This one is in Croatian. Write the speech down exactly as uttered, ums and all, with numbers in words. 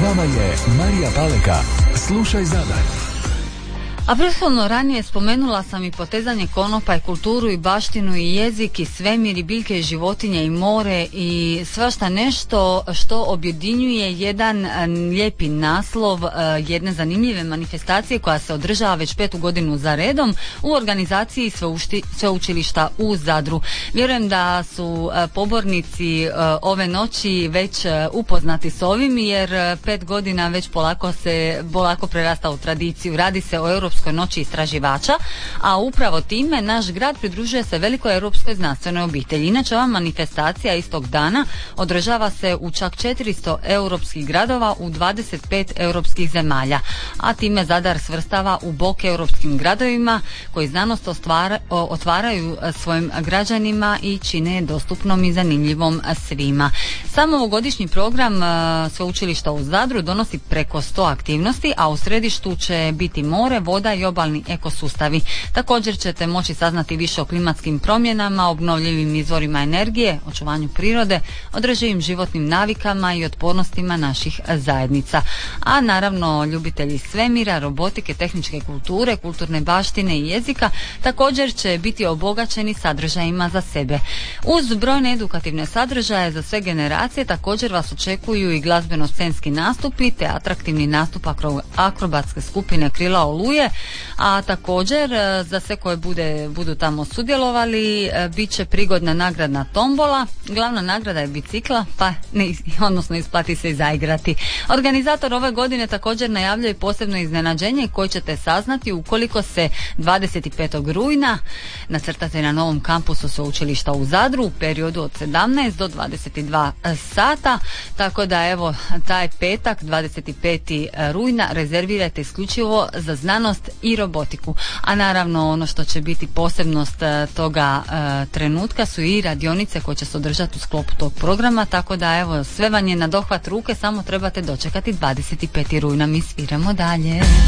vama je Marija Paleka. Slušaj Zadar. A prethodno ranije spomenula sam i potezanje konopa i kulturu i baštinu i jezik i svemir i biljke i životinje i more i svašta nešto što objedinjuje jedan lijepi naslov jedne zanimljive manifestacije koja se održava već petu godinu za redom u organizaciji sveušti, sveučilišta u Zadru. Vjerujem da su pobornici ove noći već upoznati s ovim jer pet godina već polako se polako prerasta u tradiciju. Radi se o Europskoj noći istraživača, a upravo time naš grad pridružuje se velikoj europskoj znanstvenoj obitelji. Inače, ova manifestacija istog dana održava se u čak četiristo europskih gradova u dvadeset pet europskih zemalja, a time Zadar svrstava u bok europskim gradovima koji znanost ostvara, otvaraju svojim građanima i čine je dostupnom i zanimljivom svima. Sam ovogodišnji program sveučilišta u Zadru donosi preko sto aktivnosti, a u središtu će biti more, voda i obalni ekosustavi. Također ćete moći saznati više o klimatskim promjenama, obnovljivim izvorima energije, očuvanju prirode, održivim životnim navikama i otpornostima naših zajednica. A naravno, ljubitelji svemira, robotike, tehničke kulture, kulturne baštine i jezika također će biti obogaćeni sadržajima za sebe. Uz brojne edukativne sadržaje za sve generacije također vas očekuju i glazbeno-scenski nastupi te atraktivni nastup akro- akrobatske skupine Krila Oluje, a također za sve koje bude, budu tamo sudjelovali bit će prigodna nagradna tombola. Glavna nagrada je bicikla, pa ne, odnosno isplati se i zaigrati. Organizator ove godine također najavljuje posebno iznenađenje koje ćete saznati ukoliko se dvadeset petog rujna nacrtate na novom kampusu sveučilišta u Zadru u periodu od sedamnaest do dvadeset dva sata, tako da evo taj petak dvadeset petog rujna rezervirajte isključivo za znanost i robotiku. A naravno ono što će biti posebnost toga e, trenutka su i radionice koje će se održati u sklopu tog programa, tako da evo sve vam je na dohvat ruke, samo trebate dočekati dvadeset petog rujna. Mi sviramo dalje.